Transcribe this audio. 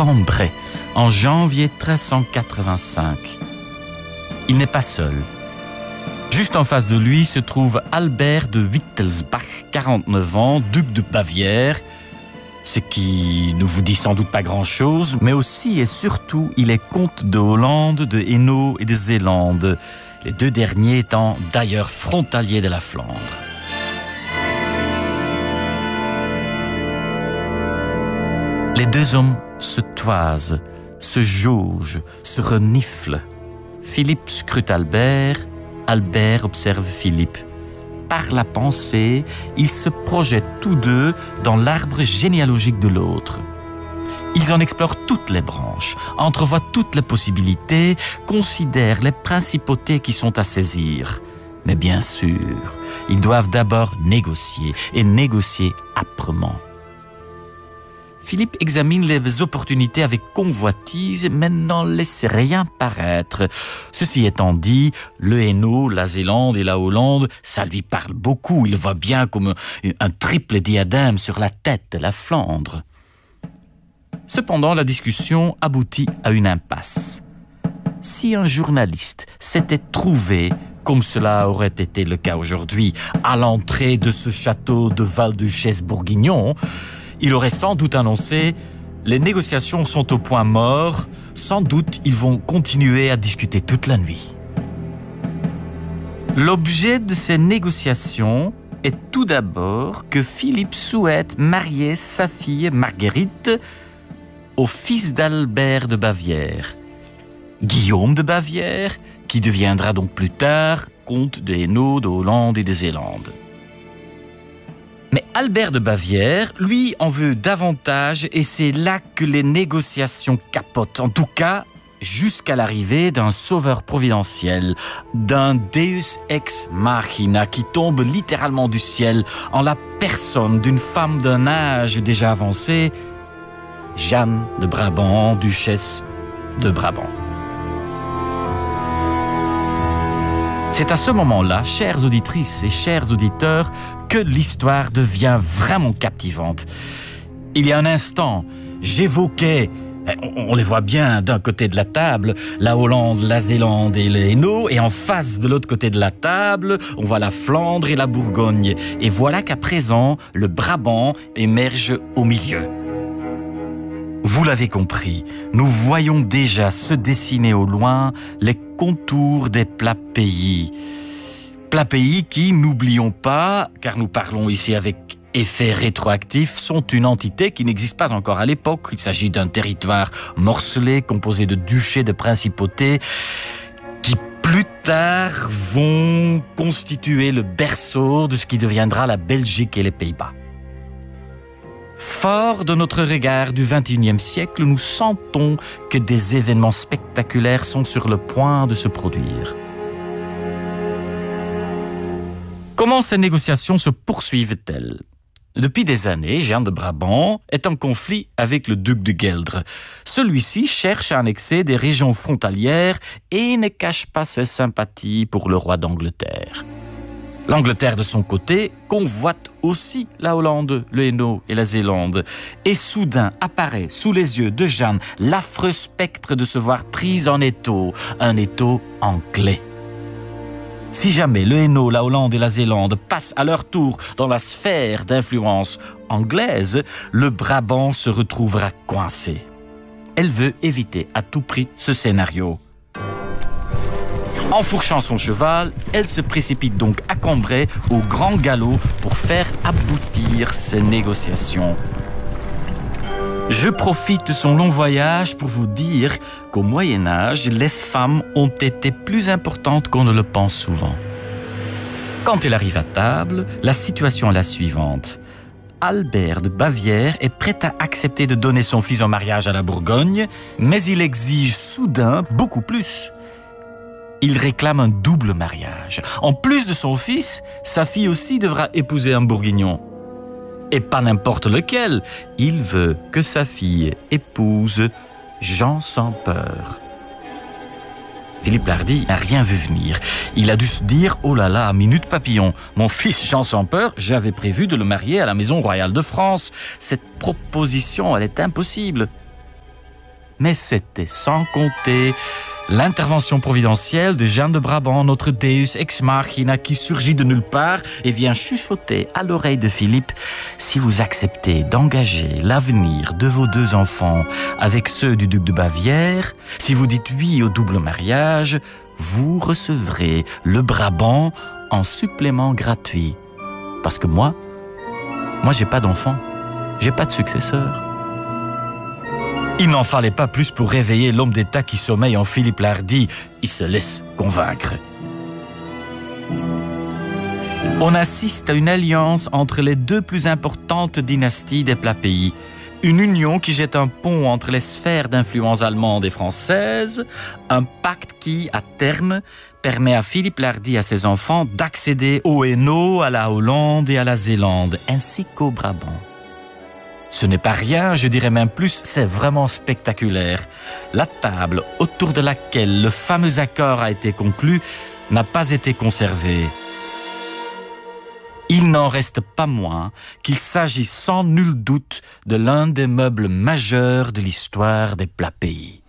Cambrai, en janvier 1385. Il n'est pas seul. Juste en face de lui se trouve Albert de Wittelsbach, 49 ans, duc de Bavière, ce qui ne vous dit sans doute pas grand-chose, mais aussi et surtout, il est comte de Hollande, de Hainaut et de Zélande, les deux derniers étant d'ailleurs frontaliers de la Flandre. Les deux hommes se toisent, se jaugent, se reniflent. Philippe scrute Albert, Albert observe Philippe. Par la pensée, ils se projettent tous deux dans l'arbre généalogique de l'autre. Ils en explorent toutes les branches, entrevoient toutes les possibilités, considèrent les principautés qui sont à saisir. Mais bien sûr, ils doivent d'abord négocier, et négocier âprement. Philippe examine les opportunités avec convoitise, mais n'en laisse rien paraître. Ceci étant dit, le Hainaut, la Zélande et la Hollande, ça lui parle beaucoup. Il voit bien comme un triple diadème sur la tête de la Flandre. Cependant, la discussion aboutit à une impasse. Si un journaliste s'était trouvé, comme cela aurait été le cas aujourd'hui, à l'entrée de ce château de Val-Duchesse-Bourguignon, il aurait sans doute annoncé « Les négociations sont au point mort, sans doute ils vont continuer à discuter toute la nuit ». L'objet de ces négociations est tout d'abord que Philippe souhaite marier sa fille Marguerite au fils d'Albert de Bavière, Guillaume de Bavière, qui deviendra donc plus tard comte de Hainaut, de Hollande et de Zélande. Mais Albert de Bavière, lui, en veut davantage et c'est là que les négociations capotent. En tout cas, jusqu'à l'arrivée d'un sauveur providentiel, d'un Deus ex machina qui tombe littéralement du ciel en la personne d'une femme d'un âge déjà avancé, Jeanne de Brabant, duchesse de Brabant. C'est à ce moment-là, chères auditrices et chers auditeurs, que l'histoire devient vraiment captivante. Il y a un instant, j'évoquais, on les voit bien d'un côté de la table, la Hollande, la Zélande et le Hainaut, et en face de l'autre côté de la table, on voit la Flandre et la Bourgogne. Et voilà qu'à présent, le Brabant émerge au milieu. Vous l'avez compris, nous voyons déjà se dessiner au loin les contours des plats pays. Plats pays qui, n'oublions pas, car nous parlons ici avec effet rétroactif, sont une entité qui n'existe pas encore à l'époque. Il s'agit d'un territoire morcelé, composé de duchés, de principautés, qui plus tard vont constituer le berceau de ce qui deviendra la Belgique et les Pays-Bas. Fort de notre regard du XXIe siècle, nous sentons que des événements spectaculaires sont sur le point de se produire. Comment ces négociations se poursuivent-elles ? Depuis des années, Jean de Brabant est en conflit avec le duc de Gueldre. Celui-ci cherche à annexer des régions frontalières et ne cache pas ses sympathies pour le roi d'Angleterre. L'Angleterre, de son côté, convoite aussi la Hollande, le Hainaut et la Zélande. Et soudain apparaît sous les yeux de Jeanne l'affreux spectre de se voir prise en étau, un étau en clé. Si jamais le Hainaut, la Hollande et la Zélande passent à leur tour dans la sphère d'influence anglaise, le Brabant se retrouvera coincé. Elle veut éviter à tout prix ce scénario. Enfourchant son cheval, elle se précipite donc à Cambrai au grand galop pour faire aboutir ces négociations. Je profite de son long voyage pour vous dire qu'au Moyen-Âge, les femmes ont été plus importantes qu'on ne le pense souvent. Quand elle arrive à table, la situation est la suivante. Albert de Bavière est prêt à accepter de donner son fils en mariage à la Bourgogne, mais il exige soudain beaucoup plus. Il réclame un double mariage. En plus de son fils, sa fille aussi devra épouser un Bourguignon. Et pas n'importe lequel. Il veut que sa fille épouse Jean sans peur. Philippe Lardy n'a rien vu venir. Il a dû se dire « Oh là là, minute papillon, mon fils Jean sans peur, j'avais prévu de le marier à la Maison royale de France. Cette proposition, elle est impossible. » Mais c'était sans compter l'intervention providentielle de Jeanne de Brabant, notre Deus ex machina, qui surgit de nulle part et vient chuchoter à l'oreille de Philippe: si vous acceptez d'engager l'avenir de vos 2 enfants avec ceux du duc de Bavière, si vous dites oui au double mariage, vous recevrez le Brabant en supplément gratuit. Parce que moi, j'ai pas d'enfant, j'ai pas de successeur. Il n'en fallait pas plus pour réveiller l'homme d'État qui sommeille en Philippe l'Hardi. Il se laisse convaincre. On assiste à une alliance entre les 2 plus importantes dynasties des plats pays. Une union qui jette un pont entre les sphères d'influence allemande et française. Un pacte qui, à terme, permet à Philippe l'Hardi et à ses enfants d'accéder au Hainaut, à la Hollande et à la Zélande, ainsi qu'au Brabant. Ce n'est pas rien, je dirais même plus, c'est vraiment spectaculaire. La table autour de laquelle le fameux accord a été conclu n'a pas été conservée. Il n'en reste pas moins qu'il s'agit sans nul doute de l'un des meubles majeurs de l'histoire des plats pays.